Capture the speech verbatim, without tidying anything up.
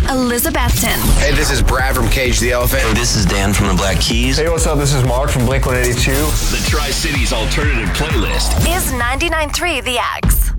Elizabethton. Hey, this is Brad from Cage the Elephant. Hey, this is Dan from the Black Keys. Hey, what's up? This is Mark from Blink one eighty-two. The Tri-Cities Alternative Playlist Is ninety-nine point three The X.